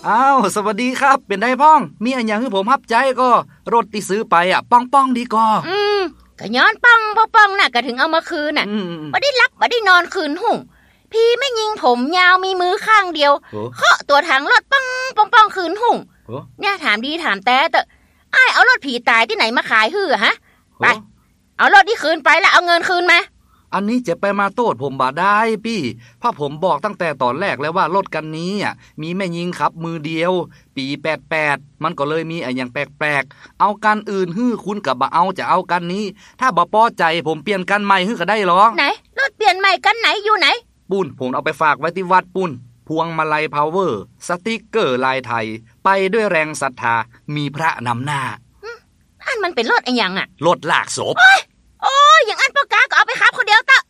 อ้าวสวัสดีครับเป็นได้พ้องมีอันอย่างให้ผมฮับใจก็รถที่ซื้อไปป้องดีก็ก็ย้อนป้องน่ะก็ถึงเอามาคืนน่ะบ่ได้รับบ่ได้นอนคืนหุ่งพี่ไม่ยิงผมยาวมีมือข้างเดียวเคาะตัวถังรถป้องคืนหุ่งเนี่ยถามดีถามแต่อ้ายเอารถผีตายที่ไหนมาขายฮื้อฮะไปเอารถที่คืนไปแล้วเอาเงินคืนมาอันนี้จะไปมาโทษผมบ่ได้พี่เพราะผมบอกตั้งแต่ตอนแรกแล้วว่ารถกันนี้มีแม่ยิงขับมือเดียวปี88มันก็เลยมีอย่างแปลกๆเอากันอื่นฮื้อคุณกับบ่เอาจะเอากันนี้ถ้าบ่พอใจผมเปลี่ยนกันใหม่ฮื้อก็ได้หรอไหนรถเปลี่ยนใหม่กันไหนอยู่ไหนปุ้นผมเอาไปฝากไว้ที่วัดปุ้นพวงมาลัยพาวเวอร์สติ๊กเกอร์ลายไทยไปด้วยแรงศรัทธามีพระนำหน้าอันมันเป็นรถอะไรอย่างรถลากศพโอ้ยอย่างอันปอกาก็เอาไปขับคนเดียว